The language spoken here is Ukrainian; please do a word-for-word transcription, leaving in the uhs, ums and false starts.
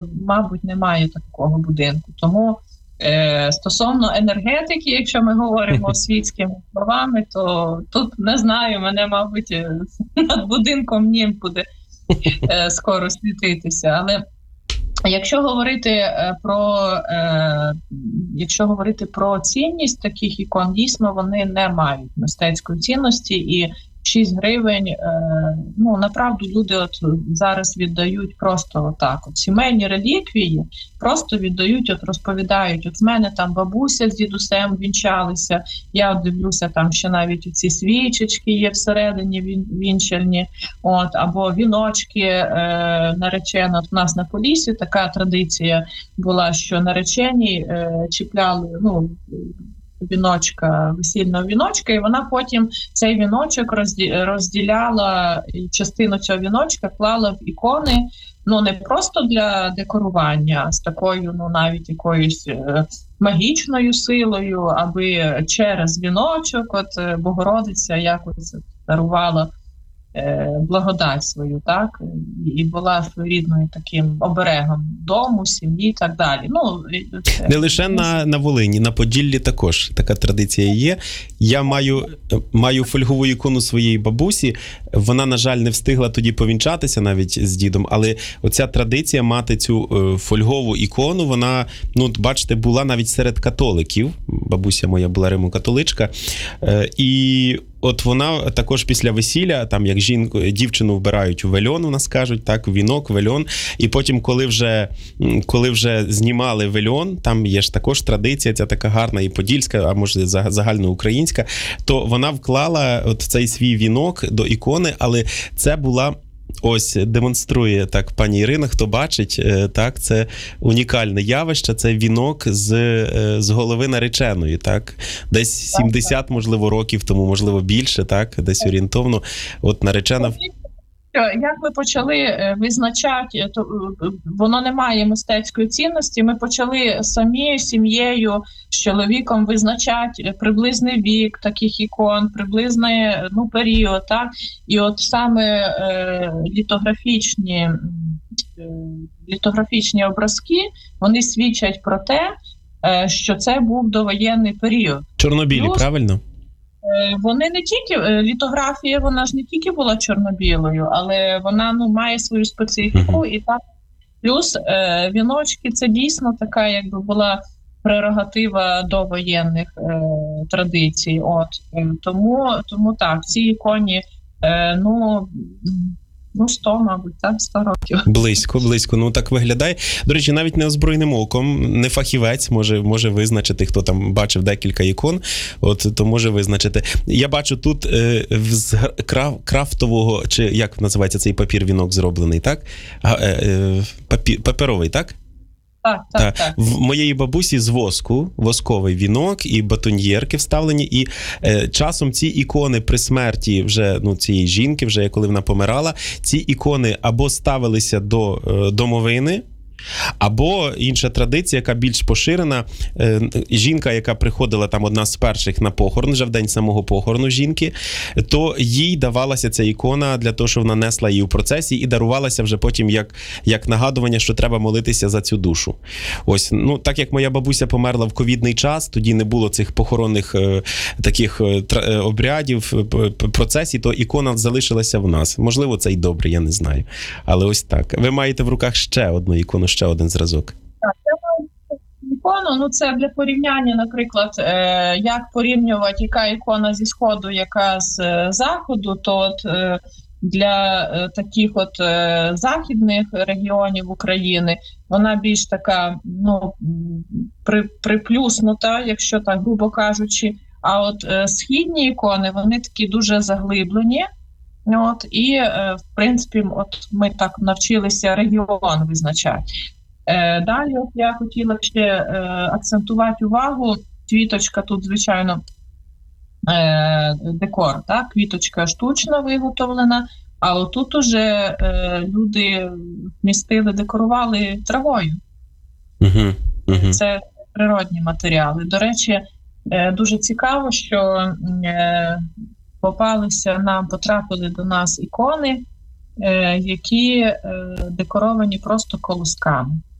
мабуть, немає такого будинку. Тому е, стосовно енергетики, якщо ми говоримо світськими словами, то тут, не знаю, мене, мабуть, над будинком нім буде е, скоро світитися. Але якщо говорити е, про е, якщо говорити про цінність таких ікон, дійсно вони не мають мистецької цінності, і шість гривень, е, ну, направду люди от зараз віддають просто отак. От сімейні реліквії просто віддають, от розповідають, от в мене там бабуся з дідусем вінчалися, я от дивлюся, там ще навіть ці свічечки є всередині вінчальні, от, або віночки е, наречено. От у нас на Поліссі така традиція була, що наречені е, чіпляли, ну, віночка, весільного віночка, і вона потім цей віночок розділяла, частину цього віночка клала в ікони, ну не просто для декорування, а з такою, ну навіть якоюсь е, магічною силою, аби через віночок от Богородиця якось дарувала е, благодать свою, так, і була своєрідною таким оберегом дому, сім'ї і так далі. Ну, це... Не лише на, на Волині, на Поділлі також така традиція є. Я маю, маю фольгову ікону своєї бабусі, вона, на жаль, не встигла тоді повінчатися навіть з дідом, але оця традиція мати цю фольгову ікону, вона, ну, бачите, була навіть серед католиків, бабуся моя була римо-католичка, і от вона також після весілля, там як жінку, дівчину вбирають у вельон, у нас кажуть, так, вінок, вельон, і потім, коли вже, коли вже знімали вельон, там є ж також традиція, ця така гарна і подільська, а може загальноукраїнська, то вона вклала от цей свій вінок до ікони, але це була, ось демонструє так пані Ірина, хто бачить, так, це унікальне явище, це вінок з, з голови нареченої, так, десь сімдесят, можливо, років тому, можливо, більше, так, десь орієнтовно, от наречена... Як ми почали визначати, то воно не має мистецької цінності, ми почали самі сім'єю з чоловіком визначати приблизний вік таких ікон, приблизний, ну, період, так? І от саме е, літографічні, е, літографічні образки, вони свідчать про те, е, що це був довоєнний період. Чорнобілі, Плюс, правильно? Вони не тільки, літографія, вона ж не тільки була чорно-білою, але вона, ну, має свою специфіку. Uh-huh. І так, плюс е, віночки, це дійсно така, якби була прерогатива довоєнних е, традицій. От. Тому, тому так, в цій іконі, е, ну... Ну, сто, мабуть, так, сто років. Близько, близько. Ну, так виглядає. До речі, навіть неозброєним оком, не фахівець може, може визначити, хто там бачив декілька ікон, от, то може визначити. Я бачу тут е, з крав, крафтового, чи як називається цей папір-вінок зроблений, так? А, е, е, папі, паперовий, так? Так, так, так, так. В моєї бабусі з воску, восковий вінок і батоньєрки вставлені, і е, часом ці ікони при смерті вже, ну, цієї жінки, вже коли вона помирала, ці ікони або ставилися до е, домовини, або інша традиція, яка більш поширена, е, жінка, яка приходила там одна з перших на похорон, вже в день самого похорону жінки, то їй давалася ця ікона для того, щоб вона несла її у процесі і дарувалася вже потім як, як нагадування, що треба молитися за цю душу. Ось, ну, так як моя бабуся померла в ковідний час, тоді не було цих похоронних е, таких е, обрядів, е, процесій, то ікона залишилася в нас. Можливо, це й добре, я не знаю. Але ось так. Ви маєте в руках ще одну ікону, ще один зразок. Так, це ікону, ну це для порівняння, наприклад, е, як порівнювати, яка ікона зі Сходу, яка з е, Заходу, то от е, для е, таких от е, західних регіонів України вона більш така, ну, при, приплюснута, якщо так грубо кажучи, а от е, східні ікони, вони такі дуже заглиблені. От, і, е, в принципі, от ми так навчилися регіон визначати. Е, далі от я хотіла ще е, акцентувати увагу. Квіточка тут, звичайно, е, декор, так? Квіточка штучно виготовлена, а отут уже е, люди вмістили, декорували травою. Uh-huh. Uh-huh. Це природні матеріали. До речі, е, дуже цікаво, що... Е, попалися нам, потрапили до нас ікони е, які е, декоровані просто колосками.